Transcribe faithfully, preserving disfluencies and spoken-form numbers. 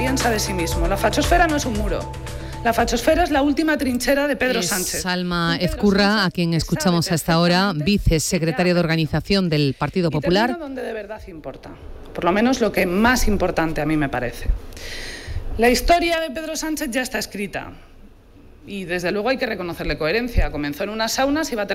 piensa de sí mismo. La fachosfera no es un muro. La fachosfera es la última trinchera de Pedro es Sánchez. Salma Ezcurra, a quien escuchamos a esta hora, vicesecretaria de Organización del Partido Popular. Y donde de verdad importa, por lo menos lo que más importante a mí me parece. La historia de Pedro Sánchez ya está escrita y desde luego hay que reconocerle coherencia. Comenzó en unas saunas y va a